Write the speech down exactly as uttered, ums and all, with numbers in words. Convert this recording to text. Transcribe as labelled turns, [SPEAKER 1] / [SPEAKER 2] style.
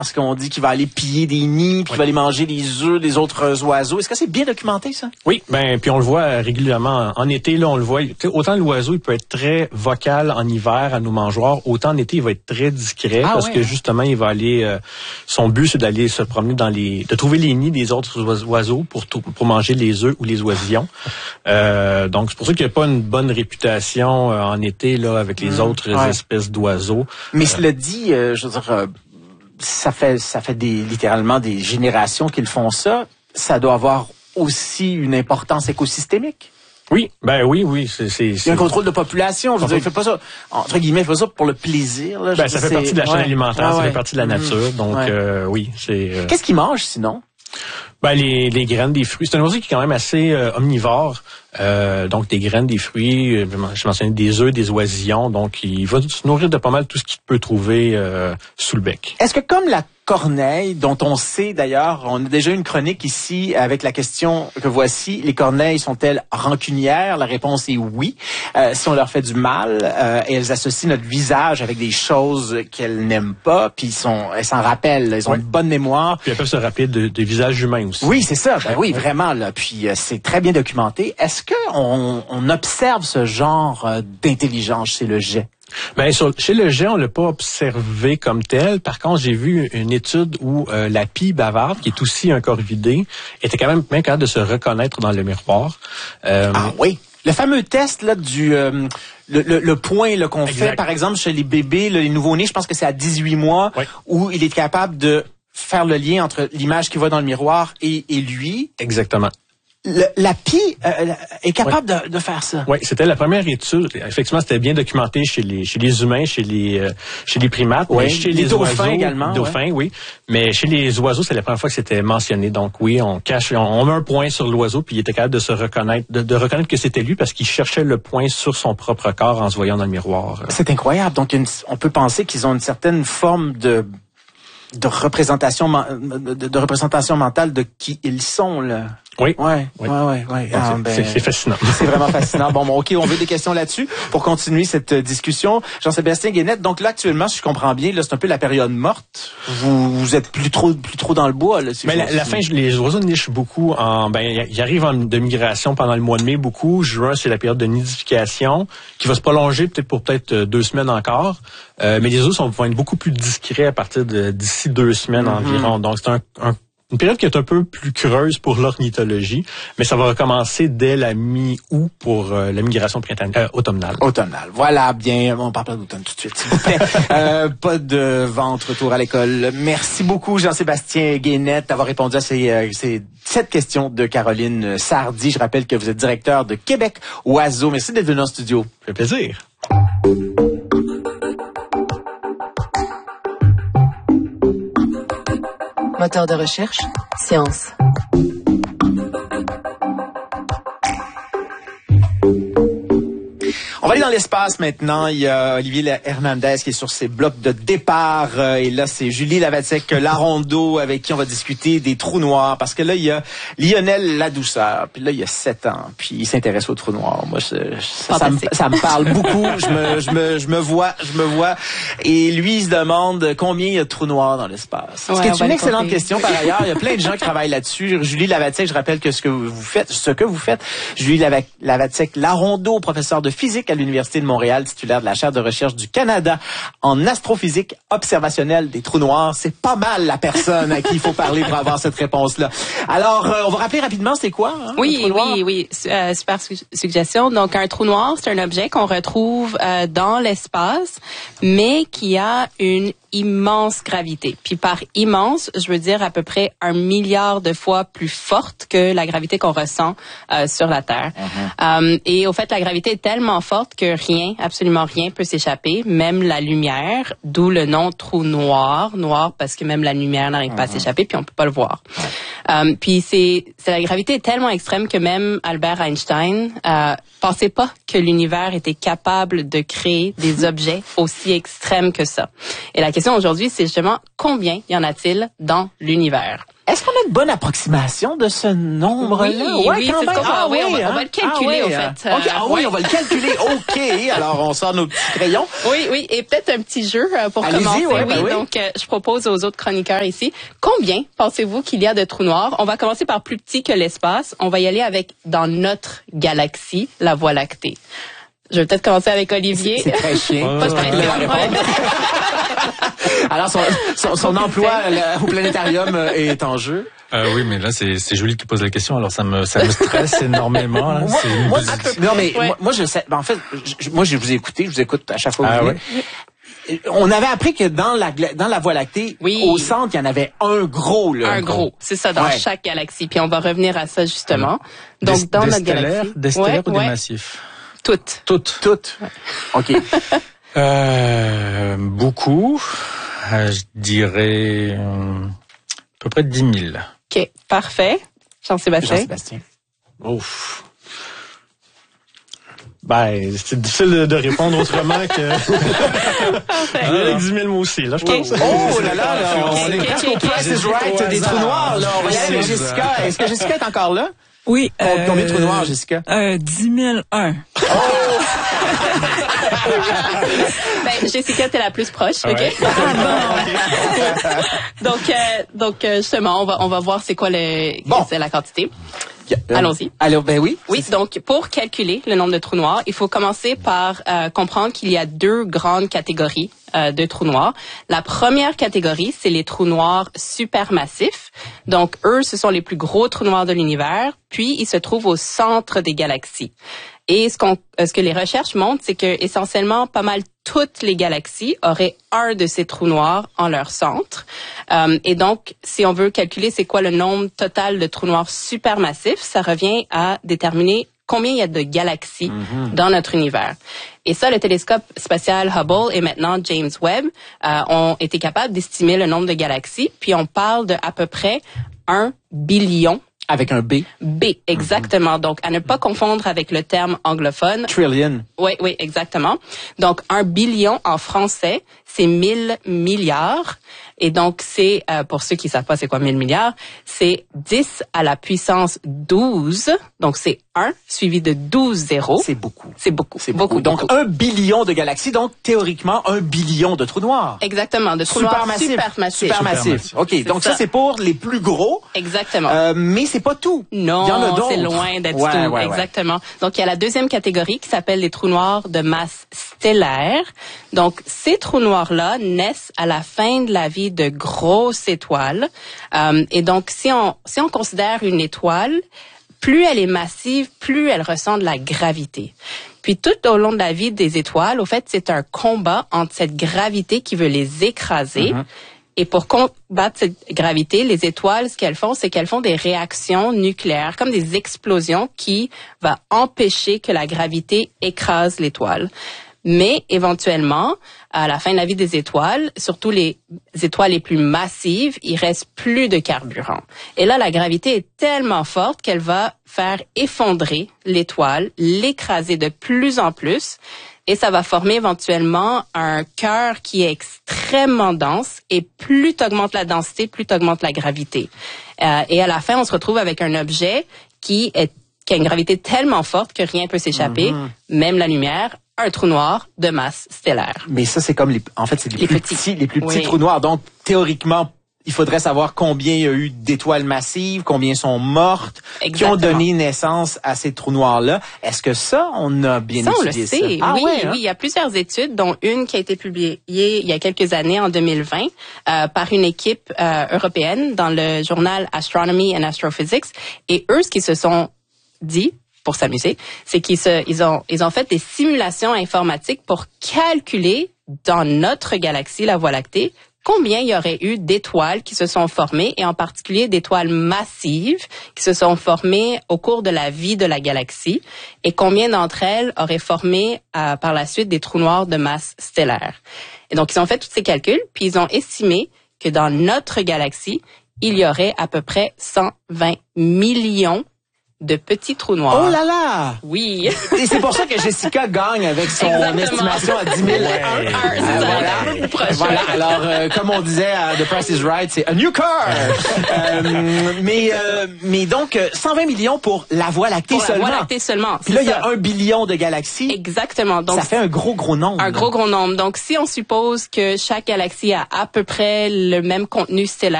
[SPEAKER 1] Parce qu'on dit qu'il va aller piller des nids, puis qu'il
[SPEAKER 2] oui.
[SPEAKER 1] va aller manger les œufs des autres oiseaux. Est-ce que c'est bien documenté, ça?
[SPEAKER 2] Oui, ben puis on le voit régulièrement. En été, là, on le voit. Autant l'oiseau, il peut être très vocal en hiver à nos mangeoires, autant en été, il va être très discret ah, parce ouais, que justement, il va aller. Euh, son but, c'est d'aller se promener dans les, de trouver les nids des autres oiseaux pour pour manger les œufs ou les oisillons. Euh, donc c'est pour ça qu'il n'y a pas une bonne réputation euh, en été là avec les mmh, autres ouais. espèces d'oiseaux.
[SPEAKER 1] Mais
[SPEAKER 2] euh,
[SPEAKER 1] cela dit, euh, je veux dire. Euh, Ça fait, ça fait des, littéralement des générations qu'ils font ça. Ça doit avoir aussi une importance écosystémique.
[SPEAKER 2] Oui, ben oui, oui, c'est, c'est,
[SPEAKER 1] il y a un contrôle de population. Je veux dire, il fait pas ça, entre guillemets, il fait pas ça pour le plaisir, là.
[SPEAKER 2] Ben, ça fait
[SPEAKER 1] c'est...
[SPEAKER 2] partie de la chaîne ouais. alimentaire, ah, ça
[SPEAKER 1] ouais.
[SPEAKER 2] fait partie de la nature. Donc, ouais. euh, oui, c'est... Euh...
[SPEAKER 1] Qu'est-ce qu'ils mangent, sinon?
[SPEAKER 2] Ben, les, les graines des fruits. C'est un oiseau qui est quand même assez euh, omnivore. Euh, donc, des graines, des fruits, euh, je mentionnais des œufs, des oisillons. Donc, il va se nourrir de pas mal tout ce qu'il peut trouver euh, sous le bec.
[SPEAKER 1] Est-ce que comme la corneille, dont on sait d'ailleurs, on a déjà eu une chronique ici avec la question que voici, les corneilles sont-elles rancunières? La réponse est oui. Euh, si on leur fait du mal, euh, et elles associent notre visage avec des choses qu'elles n'aiment pas, puis ils sont, elles s'en rappellent, elles ont ouais. une bonne mémoire.
[SPEAKER 2] Puis elles peuvent se rappeler de, de visages humains aussi.
[SPEAKER 1] Oui, c'est ça. Ben oui, vraiment là. Puis euh, c'est très bien documenté. Est-ce que on, on observe ce genre euh, d'intelligence chez le jet?
[SPEAKER 2] Ben sur, chez le jet, on l'a pas observé comme tel. Par contre, j'ai vu une étude où euh, la pie bavarde, qui est aussi un corvidé, était quand même bien capable de se reconnaître dans le miroir.
[SPEAKER 1] Euh, ah oui. Le fameux test là du euh, le, le, le point là, qu'on exact. fait, par exemple, chez les bébés, là, les nouveau-nés, je pense que c'est à dix-huit mois, oui. où il est capable de faire le lien entre l'image qu'il voit dans le miroir et, et lui.
[SPEAKER 2] Exactement.
[SPEAKER 1] Le, la pie euh, est capable oui. de, de faire ça.
[SPEAKER 2] Oui, c'était la première étude. Effectivement, c'était bien documenté chez les chez les humains, chez les euh, chez les primates,
[SPEAKER 1] oui.
[SPEAKER 2] mais chez
[SPEAKER 1] les,
[SPEAKER 2] les
[SPEAKER 1] dauphins
[SPEAKER 2] oiseaux,
[SPEAKER 1] également.
[SPEAKER 2] Les dauphins, ouais. oui. Mais chez les oiseaux, c'est la première fois que c'était mentionné. Donc oui, on cache, on, on met un point sur l'oiseau, puis il était capable de se reconnaître, de, de reconnaître que c'était lui parce qu'il cherchait le point sur son propre corps en se voyant dans le miroir.
[SPEAKER 1] C'est incroyable. Donc une, on peut penser qu'ils ont une certaine forme de de représentation de, de représentation mentale de qui ils sont là.
[SPEAKER 2] Oui.
[SPEAKER 1] Ouais,
[SPEAKER 2] oui.
[SPEAKER 1] ouais, ouais, ouais.
[SPEAKER 2] Donc,
[SPEAKER 1] ah,
[SPEAKER 2] c'est,
[SPEAKER 1] ben,
[SPEAKER 2] c'est, c'est fascinant.
[SPEAKER 1] C'est vraiment fascinant. Bon, bon, OK, on veut des questions là-dessus pour continuer cette discussion. Jean-Sébastien Guénette, donc là, actuellement, si je comprends bien, là, c'est un peu la période morte. Vous, vous êtes plus trop, plus trop dans le bois, là.
[SPEAKER 2] Mais la, la fin, les oiseaux nichent beaucoup en, ben, ils arrivent en, de migration pendant le mois de mai, beaucoup. Juin, c'est la période de nidification qui va se prolonger peut-être pour peut-être deux semaines encore. Euh, mais les oiseaux sont, vont être beaucoup plus discrets à partir de, d'ici deux semaines mm-hmm. environ. Donc, c'est un, un Une période qui est un peu plus creuse pour l'ornithologie, mais ça va recommencer dès la mi-août pour euh, la migration printanière, euh, automnale.
[SPEAKER 1] Automnale. Voilà, bien. On parle pas d'automne tout de suite, s'il vous plaît. euh, pas de ventre retour à l'école. Merci beaucoup, Jean-Sébastien Guénette, d'avoir répondu à ces, euh, ces cette question de Caroline Sardy. Je rappelle que vous êtes directeur de Québec Oiseaux. Merci d'être venu en studio.
[SPEAKER 2] Ça fait plaisir.
[SPEAKER 3] Moteur de recherche, science.
[SPEAKER 1] On va aller dans l'espace maintenant. Il y a Olivier Hernandez qui est sur ses blocs de départ. Et là, c'est Julie Lavacek-Larondeau avec qui on va discuter des trous noirs. Parce que là, il y a Lionel Ladouceur. Puis là, il y a sept ans. Puis il s'intéresse aux trous noirs. Moi, ça, ça, me, ça me parle beaucoup. Je me, je me, je me vois, je me vois. Et lui, il se demande combien il y a de trous noirs dans l'espace. Ouais, ce qui est une excellente question par ailleurs. Il y a plein de gens qui travaillent là-dessus. Julie Lavacek, je rappelle que ce que vous faites, ce que vous faites, Julie Lavacek-Larondeau, professeur de physique à l'Université de Montréal, titulaire de la chaire de recherche du Canada en astrophysique observationnelle des trous noirs. C'est pas mal la personne à qui il faut parler pour avoir cette réponse-là. Alors, euh, on va rappeler rapidement, c'est quoi? Hein,
[SPEAKER 4] oui, oui, oui. Euh, super su- suggestion. Donc, un trou noir, c'est un objet qu'on retrouve euh, dans l'espace, mais qui a une immense gravité. Puis par immense, je veux dire à peu près un milliard de fois plus forte que la gravité qu'on ressent euh, sur la Terre. Uh-huh. Euh, et au fait, la gravité est tellement forte que rien, absolument rien peut s'échapper, même la lumière, d'où le nom trou noir. Noir parce que même la lumière n'arrive uh-huh. pas à s'échapper, puis on peut pas le voir. Uh-huh. Euh, puis c'est, c'est la gravité est tellement extrême que même Albert Einstein euh, pensait pas que l'univers était capable de créer des objets aussi extrêmes que ça. Et la question aujourd'hui, c'est justement combien y en a-t-il dans l'univers?
[SPEAKER 1] Est-ce qu'on a une bonne approximation de ce nombre-là?
[SPEAKER 4] Oui,
[SPEAKER 1] ouais,
[SPEAKER 4] oui,
[SPEAKER 1] quand
[SPEAKER 4] c'est
[SPEAKER 1] même.
[SPEAKER 4] ce qu'on va-
[SPEAKER 1] Ah,
[SPEAKER 4] oui, on va-
[SPEAKER 1] hein?
[SPEAKER 4] on va le calculer,
[SPEAKER 1] ah,
[SPEAKER 4] au
[SPEAKER 1] oui,
[SPEAKER 4] fait.
[SPEAKER 1] hein?
[SPEAKER 4] Euh,
[SPEAKER 1] OK, ah oui,
[SPEAKER 4] ouais.
[SPEAKER 1] on va le calculer. OK. Alors, on sort nos petits crayons.
[SPEAKER 4] Oui, oui, et peut-être un petit jeu euh, pour
[SPEAKER 1] Allez-y,
[SPEAKER 4] commencer.
[SPEAKER 1] ouais,
[SPEAKER 4] oui,
[SPEAKER 1] ben oui.
[SPEAKER 4] donc euh, je propose aux autres chroniqueurs ici, combien pensez-vous qu'il y a de trous noirs? On va commencer par plus petit que l'espace. On va y aller avec dans notre galaxie, la Voie lactée. Je vais peut-être commencer avec Olivier.
[SPEAKER 1] C'est très chien.
[SPEAKER 4] Pas stressé,
[SPEAKER 1] La
[SPEAKER 4] ouais.
[SPEAKER 1] réponse. Alors, son, son, son emploi là, au planétarium euh, est en jeu.
[SPEAKER 2] Euh, oui, mais là, c'est, c'est Julie qui pose la question, alors ça me, ça me stresse énormément. Là.
[SPEAKER 1] Moi,
[SPEAKER 2] C'est une
[SPEAKER 1] moi,
[SPEAKER 2] bus-
[SPEAKER 1] non, mais
[SPEAKER 4] Ouais.
[SPEAKER 1] moi, moi, je sais. ben, en fait, je, moi, je vous ai écouté. Je vous écoute à chaque fois que
[SPEAKER 2] Ah
[SPEAKER 1] vous
[SPEAKER 2] ouais.
[SPEAKER 1] venez. On avait appris que dans la gla- dans la Voie lactée,
[SPEAKER 4] Oui.
[SPEAKER 1] au centre, il y en avait un gros là.
[SPEAKER 4] Un gros, c'est ça, dans
[SPEAKER 1] Ouais.
[SPEAKER 4] chaque galaxie. Puis on va revenir à ça justement. Donc
[SPEAKER 2] des,
[SPEAKER 4] dans
[SPEAKER 2] des
[SPEAKER 4] notre
[SPEAKER 2] stellaires,
[SPEAKER 4] galaxie,
[SPEAKER 2] des stellaires
[SPEAKER 4] ouais,
[SPEAKER 2] ou des
[SPEAKER 4] ouais,
[SPEAKER 2] massifs?
[SPEAKER 4] toutes.
[SPEAKER 2] Toutes.
[SPEAKER 1] Toutes. OK.
[SPEAKER 2] Euh, beaucoup. Euh, je dirais euh, à peu près dix mille.
[SPEAKER 4] Ok, parfait. Jean-Sébastien.
[SPEAKER 1] Jean-Sébastien.
[SPEAKER 2] Ouf. Ben, c'est difficile de, de répondre autrement que...
[SPEAKER 4] Parfait.
[SPEAKER 2] Avec dix mille moi aussi, là, je
[SPEAKER 4] Ok.
[SPEAKER 2] pense.
[SPEAKER 1] Oh là là, là, on
[SPEAKER 4] Ok,
[SPEAKER 1] est
[SPEAKER 4] ok,
[SPEAKER 1] presque
[SPEAKER 4] ok,
[SPEAKER 1] au Price
[SPEAKER 2] ok.
[SPEAKER 1] is Right des trous noirs. Là. On va y aller avec
[SPEAKER 2] C'est
[SPEAKER 1] Jessica. Est-ce que Jessica est encore là?
[SPEAKER 5] Oui.
[SPEAKER 1] Com- Combien de trous noirs, Jessica?
[SPEAKER 5] Euh, dix mille un.
[SPEAKER 4] Ben, Jessica, t'es la plus proche, ok?
[SPEAKER 2] Ouais.
[SPEAKER 4] donc, euh, donc euh, justement, on va on va voir c'est quoi le
[SPEAKER 1] Bon.
[SPEAKER 4] c'est la quantité.
[SPEAKER 1] Euh,
[SPEAKER 4] Allons-y.
[SPEAKER 1] Alors, ben oui.
[SPEAKER 4] Oui, donc pour calculer le nombre de trous noirs, il faut commencer par euh, comprendre qu'il y a deux grandes catégories euh, de trous noirs. La première catégorie, c'est les trous noirs supermassifs. Donc eux, ce sont les plus gros trous noirs de l'univers, puis ils se trouvent au centre des galaxies. Et ce qu'on euh, ce que les recherches montrent, c'est que essentiellement pas mal toutes les galaxies auraient un de ces trous noirs en leur centre. Euh, et donc, si on veut calculer c'est quoi le nombre total de trous noirs supermassifs, ça revient à déterminer combien il y a de galaxies mm-hmm. dans notre univers. Et ça, le télescope spatial Hubble et maintenant James Webb euh, ont été capables d'estimer le nombre de galaxies. Puis on parle de à peu près un billion.
[SPEAKER 1] Avec un B.
[SPEAKER 4] B, exactement. Donc, à ne pas confondre avec le terme anglophone.
[SPEAKER 1] Trillion.
[SPEAKER 4] Oui, oui, exactement. Donc, un billion en français, c'est mille milliards. Et donc, c'est, euh, pour ceux qui savent pas c'est quoi mille milliards, c'est dix à la puissance douze. Donc, c'est un suivi de douze zéros.
[SPEAKER 1] C'est beaucoup.
[SPEAKER 4] C'est beaucoup.
[SPEAKER 1] C'est beaucoup.
[SPEAKER 4] beaucoup.
[SPEAKER 1] Donc,
[SPEAKER 4] beaucoup.
[SPEAKER 1] un billion de galaxies. Donc, théoriquement, un billion de trous noirs.
[SPEAKER 4] Exactement, de trous noirs supermassifs.
[SPEAKER 1] Supermassifs. OK.
[SPEAKER 4] C'est
[SPEAKER 1] Donc, ça,
[SPEAKER 4] ça.
[SPEAKER 1] c'est pour les plus gros.
[SPEAKER 4] Exactement.
[SPEAKER 1] Euh, mais c'est pas tout.
[SPEAKER 4] Non,
[SPEAKER 1] il y en a d'autres.
[SPEAKER 4] c'est loin d'être
[SPEAKER 1] Ouais,
[SPEAKER 4] tout.
[SPEAKER 1] ouais, ouais.
[SPEAKER 4] Exactement. Donc, il y a la deuxième catégorie qui s'appelle les trous noirs de masse stellaire. Donc, ces trous noirs-là naissent à la fin de la vie de grosses étoiles. Euh, et donc, si on, si on considère une étoile, plus elle est massive, plus elle ressent de la gravité. Puis tout au long de la vie des étoiles, au fait, c'est un combat entre cette gravité qui veut les écraser. Mm-hmm. Et pour combattre cette gravité, les étoiles, ce qu'elles font, c'est qu'elles font des réactions nucléaires, comme des explosions qui vont empêcher que la gravité écrase l'étoile. Mais éventuellement, à la fin de la vie des étoiles, surtout les étoiles les plus massives, il reste plus de carburant. Et là, la gravité est tellement forte qu'elle va faire effondrer l'étoile, l'écraser de plus en plus. Et ça va former éventuellement un cœur qui est extrêmement dense. Et plus tu augmentes la densité, plus tu augmentes la gravité. Euh, et à la fin, on se retrouve avec un objet qui, est, qui a une gravité tellement forte que rien peut s'échapper, mm-hmm. même la lumière, un trou noir de masse stellaire.
[SPEAKER 1] Mais ça, c'est comme les, en fait, c'est les,
[SPEAKER 4] les
[SPEAKER 1] plus
[SPEAKER 4] petits,
[SPEAKER 1] petits, les plus petits
[SPEAKER 4] oui.
[SPEAKER 1] trous noirs. Donc, théoriquement, il faudrait savoir combien il y a eu d'étoiles massives, combien sont mortes,
[SPEAKER 4] Exactement.
[SPEAKER 1] qui ont donné naissance à ces trous noirs-là. Est-ce que ça, on a bien
[SPEAKER 4] ça,
[SPEAKER 1] étudié ça?
[SPEAKER 4] on le sait.
[SPEAKER 1] Ah,
[SPEAKER 4] oui,
[SPEAKER 1] ouais, hein?
[SPEAKER 4] oui, il y a plusieurs études, dont une qui a été publiée il y a quelques années, en deux mille vingt, euh, par une équipe euh, européenne dans le journal Astronomy and Astrophysics. Et eux, ce qu'ils se sont dit, pour s'amuser, c'est qu'ils se, ils ont, ils ont fait des simulations informatiques pour calculer dans notre galaxie, la Voie lactée, combien il y aurait eu d'étoiles qui se sont formées, et en particulier d'étoiles massives qui se sont formées au cours de la vie de la galaxie, et combien d'entre elles auraient formé euh, par la suite des trous noirs de masse stellaire. Et donc, ils ont fait tous ces calculs, puis ils ont estimé que dans notre galaxie, il y aurait à peu près cent vingt millions de petits trous noirs.
[SPEAKER 1] Oh là là!
[SPEAKER 4] Oui.
[SPEAKER 1] Et c'est pour ça que Jessica gagne avec son
[SPEAKER 4] Exactement.
[SPEAKER 1] estimation à dix mille.
[SPEAKER 2] Ouais.
[SPEAKER 4] Un,
[SPEAKER 1] Ah,
[SPEAKER 4] c'est ça,
[SPEAKER 1] voilà.
[SPEAKER 4] un peu plus proche.
[SPEAKER 1] Voilà. Alors, euh, comme on disait à The Price is Right, c'est a new car. euh, mais, euh, mais donc, euh, cent vingt millions pour la Voie lactée
[SPEAKER 4] Pour la
[SPEAKER 1] seulement.
[SPEAKER 4] Voie lactée seulement.
[SPEAKER 1] Puis là, il y a un billion de galaxies.
[SPEAKER 4] Exactement. Donc,
[SPEAKER 1] ça fait un gros, gros nombre.
[SPEAKER 4] un gros, gros nombre. Donc, si on suppose que chaque galaxie a à peu près le même contenu stellaire,